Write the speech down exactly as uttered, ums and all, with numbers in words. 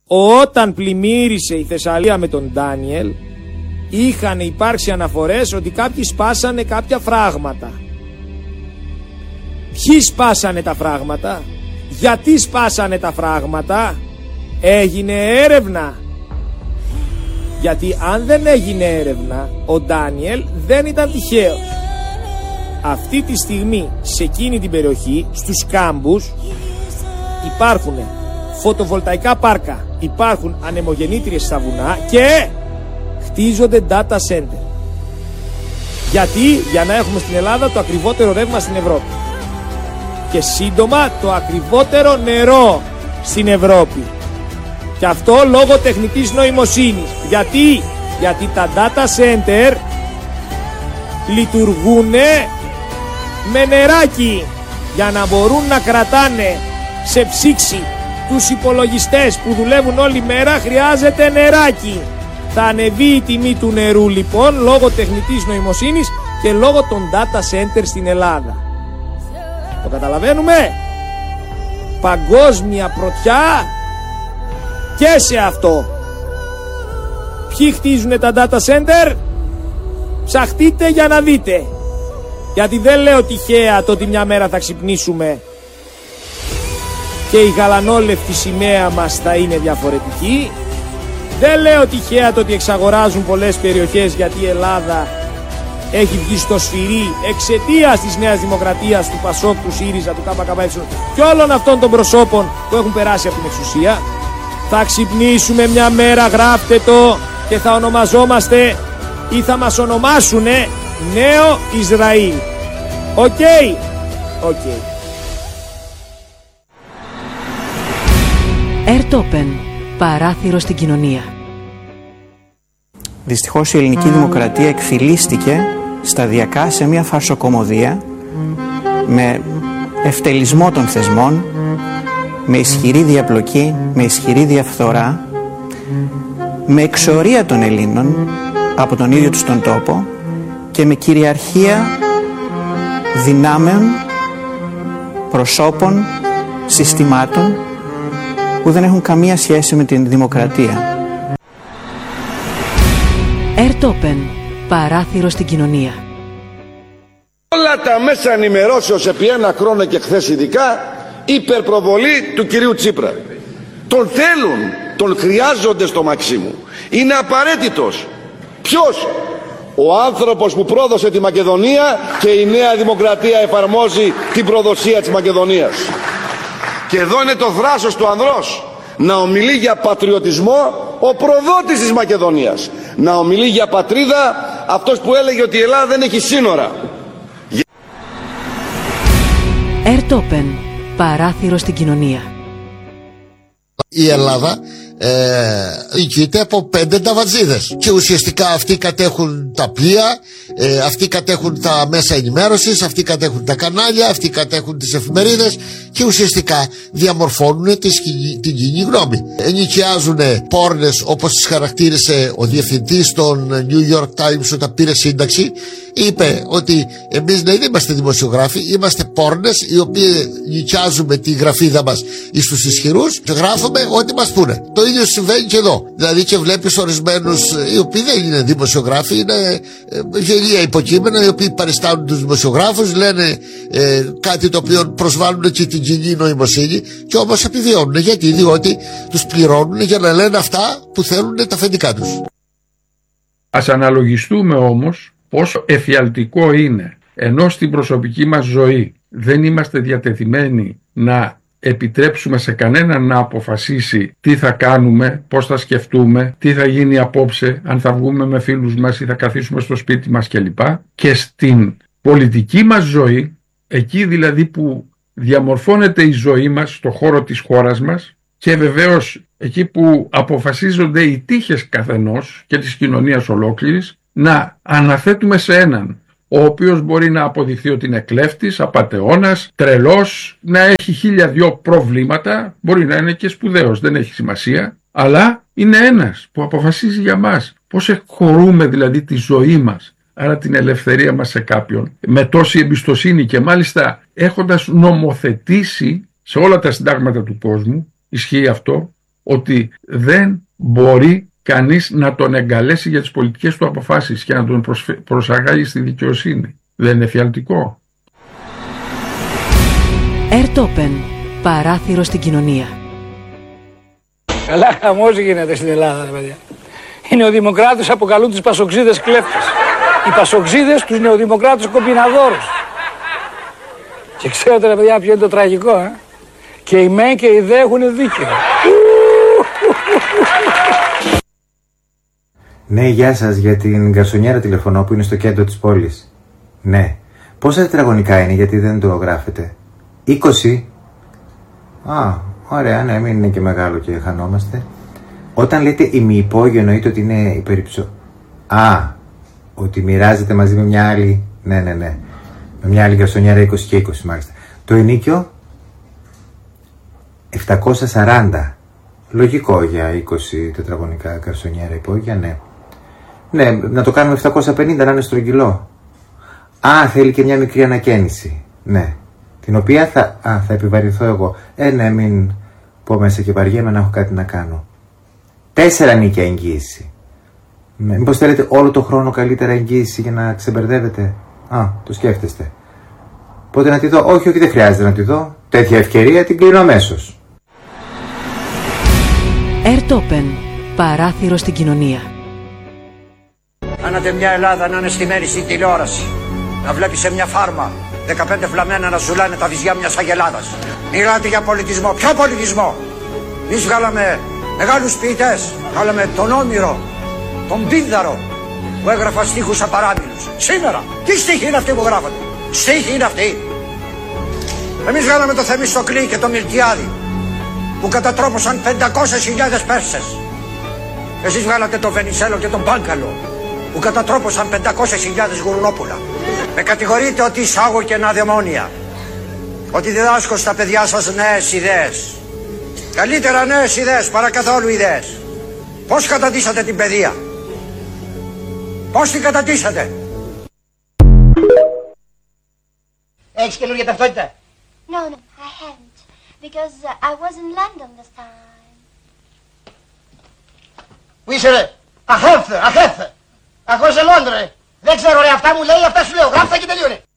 Όταν πλημμύρισε η Θεσσαλία με τον Ντάνιελ, είχαν υπάρξει αναφορές ότι κάποιοι σπάσανε κάποια φράγματα. Ποιοι σπάσανε τα φράγματα, γιατί σπάσανε τα φράγματα, έγινε έρευνα. Γιατί αν δεν έγινε έρευνα, ο Ντάνιελ δεν ήταν τυχαίος. Αυτή τη στιγμή σε εκείνη την περιοχή, στους κάμπους, υπάρχουν φωτοβολταϊκά πάρκα, υπάρχουν ανεμογεννήτριες στα βουνά και χτίζονται data center. Γιατί? Για να έχουμε στην Ελλάδα το ακριβότερο ρεύμα στην Ευρώπη και σύντομα το ακριβότερο νερό στην Ευρώπη. Και αυτό λόγω τεχνητής νοημοσύνης. Γιατί? Γιατί τα data center λειτουργούν με νεράκι για να μπορούν να κρατάνε σε ψήξη τους υπολογιστές που δουλεύουν όλη μέρα. Χρειάζεται νεράκι. Θα ανεβεί η τιμή του νερού λοιπόν λόγω τεχνητής νοημοσύνης και λόγω των data center στην Ελλάδα. Το καταλαβαίνουμε? Παγκόσμια πρωτιά και σε αυτό. Ποιοι χτίζουν τα data center? Ψαχτείτε για να δείτε. Γιατί δεν λέω τυχαία το ότι μια μέρα θα ξυπνήσουμε και η γαλανόλευκη σημαία μας θα είναι διαφορετική. Δεν λέω τυχαία το ότι εξαγοράζουν πολλές περιοχές, γιατί η Ελλάδα έχει βγει στο σφυρί εξαιτίας της Νέας Δημοκρατίας, του ΠΑΣΟΚ, του ΣΥΡΙΖΑ, του ΚΚΕ και όλων αυτών των προσώπων που έχουν περάσει από την εξουσία. Θα ξυπνήσουμε μια μέρα, γράφτε το, και θα ονομαζόμαστε ή θα μας ονομάσουνε Νέο Ισραήλ. Οκ, okay. οκ. Okay. Ερτόπεν, παράθυρο στην κοινωνία. Δυστυχώς η ελληνική δημοκρατία εκφυλίστηκε σταδιακά σε μια φαρσοκομωδία με ευτελισμό των θεσμών, με ισχυρή διαπλοκή, με ισχυρή διαφθορά, με εξορία των Ελλήνων από τον ίδιο τους τον τόπο και με κυριαρχία δυνάμεων, προσώπων, συστημάτων που δεν έχουν καμία σχέση με την δημοκρατία. Ερτόπεν, παράθυρο στην κοινωνία. Όλα τα μέσα ενημερώσεως επί ένα χρόνο και χθες ειδικά υπερπροβολή του κυρίου Τσίπρα. Τον θέλουν, τον χρειάζονται στο Μαξίμου. Είναι απαραίτητος. Ποιος? Ο άνθρωπος που πρόδωσε τη Μακεδονία και η Νέα Δημοκρατία εφαρμόζει την προδοσία της Μακεδονίας. Και εδώ είναι το θράσος του ανδρός. Να ομιλεί για πατριωτισμό ο προδότης της Μακεδονίας. Να ομιλεί για πατρίδα αυτός που έλεγε ότι η Ελλάδα δεν έχει σύνορα. Ερτόπεν, παράθυρο στην κοινωνία. Η Ελλάδα ε, ηγείται από πέντε ταβατζίδες και ουσιαστικά αυτοί κατέχουν τα πλοία, ε, αυτοί κατέχουν τα μέσα ενημέρωσης, αυτοί κατέχουν τα κανάλια, αυτοί κατέχουν τις εφημερίδες και ουσιαστικά διαμορφώνουν τη σκηνή, την κοινή γνώμη. Ενοικιάζουν πόρνες, όπως τις χαρακτήρισε ο διευθυντής των New York Times όταν πήρε σύνταξη. Είπε ότι εμείς δεν είμαστε δημοσιογράφοι, είμαστε πόρνες οι οποίοι νοικιάζουμε τη γραφίδα μας στους ισχυρούς και γράφουμε ό,τι μας πούνε. Το ίδιο συμβαίνει και εδώ. Δηλαδή και βλέπεις ορισμένους οι οποίοι δεν είναι δημοσιογράφοι, είναι ε, γελία υποκείμενα, οι οποίοι παριστάνουν τους δημοσιογράφους, λένε ε, κάτι το οποίο προσβάλλουν και την κοινή νοημοσύνη και όμως επιβιώνουν. Γιατί? Διότι τους πληρώνουν για να λένε αυτά που θέλουν τα αφεντικά τους. Ας αναλογιστούμε όμως πόσο εφιαλτικό είναι, ενώ στην προσωπική μας ζωή δεν είμαστε διατεθειμένοι να επιτρέψουμε σε κανέναν να αποφασίσει τι θα κάνουμε, πώς θα σκεφτούμε, τι θα γίνει απόψε, αν θα βγούμε με φίλους μας ή θα καθίσουμε στο σπίτι μας κλπ. Και στην πολιτική μας ζωή, εκεί δηλαδή που διαμορφώνεται η ζωή μας στο χώρο της χώρας μας και βεβαίως εκεί που αποφασίζονται οι τύχες καθενός και της κοινωνίας ολόκληρης, να αναθέτουμε σε έναν ο οποίος μπορεί να αποδειχθεί ότι είναι κλέφτης, απατεώνας, τρελός, να έχει χίλια δυο προβλήματα, μπορεί να είναι και σπουδαίος, δεν έχει σημασία, αλλά είναι ένας που αποφασίζει για μας πώς εκχωρούμε δηλαδή τη ζωή μας, άρα την ελευθερία μας σε κάποιον, με τόση εμπιστοσύνη και μάλιστα έχοντας νομοθετήσει σε όλα τα συντάγματα του κόσμου, ισχύει αυτό, ότι δεν μπορεί κανείς να τον εγκαλέσει για τις πολιτικές του αποφάσεις και να τον προσαγάγει στη δικαιοσύνη. Δεν είναι εφιαλτικό? Ερτόπεν, παράθυρο στην κοινωνία. Καλά χαμός γίνεται στην Ελλάδα, ρε παιδιά. Οι νεοδημοκράτες αποκαλούν τους πασοξίδες κλέφτες. Οι πασοξίδες τους νεοδημοκράτες κομπιναδόρους. Και ξέρετε, ρε παιδιά, ποιο είναι το τραγικό, ε? Και οι μεν και οι δε έχουν δίκιο. Ναι, γεια σας, για την γκαρσονιέρα τηλεφωνώ που είναι στο κέντρο της πόλης. Ναι. Πόσα τετραγωνικά είναι, γιατί δεν το γράφετε? είκοσι. Α, ωραία, ναι, μην είναι και μεγάλο και χανόμαστε. Όταν λέτε ημιυπόγειο εννοείται ότι είναι υπερυψω... Α, ότι μοιράζεται μαζί με μια άλλη... Ναι, ναι, ναι. Με μια άλλη γκαρσονιέρα είκοσι και είκοσι μάλιστα. Το ενίκιο επτακόσια σαράντα. Λογικό για είκοσι τετραγωνικά γκαρσονιέρα υπόγεια, ναι. Ναι, να το κάνουμε επτακόσια πενήντα, να είναι στρογγυλό. Α, θέλει και μια μικρή ανακαίνιση. Ναι. Την οποία θα, α, θα επιβαρυνθώ εγώ. Ε, ναι, μην πω μέσα και βαριέμαι να έχω κάτι να κάνω. Τέσσερα νίκια εγγύηση. Ναι, μήπως θέλετε όλο το χρόνο καλύτερα εγγύηση για να ξεμπερδεύετε? Α, το σκέφτεστε. Πότε να τη δω? Όχι, όχι, δεν χρειάζεται να τη δω. Τέτοια ευκαιρία την κλείνω αμέσως. Ερτόπεν, παράθυρο στην κοινωνία. Κάνατε μια Ελλάδα να είναι στημένη στην τηλεόραση. Να βλέπει σε μια φάρμα δεκαπέντε φλαμμένα να ζουλάνε τα βυζιά μιας αγελάδας. Μιλάτε για πολιτισμό. Ποιο πολιτισμό? Εμείς βγάλαμε μεγάλους ποιητές. Βγάλαμε τον Όμηρο, τον Πίνδαρο, που έγραφα στίχους απαράμιλους. Σήμερα, τι στίχοι είναι αυτοί που γράφονται? Στίχοι είναι αυτοί? Εμείς βγάλαμε το Θεμιστοκλή και το Μιλτιάδη, που κατατρόπωσαν πεντακόσιες χιλιάδες Πέρσες. Εσείς βγάλατε τον Βενιζέλο και τον Πάγκαλο, που κατατρόπωσαν πεντακόσιες χιλιάδες γουρνόπουλα. Με κατηγορείτε ότι εισάγω κενά δαιμόνια, ότι διδάσκω στα παιδιά σας νέες ιδέες. Καλύτερα νέες ιδέες παρά καθόλου ιδέες. Πώς καταντήσατε την παιδεία? Πώς την καταντήσατε? Έχεις καινούργια ταυτότητα? No, no, I haven't. Because uh, I was in London this time. Πού είσαι ρε? Αχέφθε, αχέφθε. Αχώ σε Λόντρε. Δεν ξέρω ρε, αυτά μου λέει, αυτά σου λέω. Γράφτα και τελείωνε.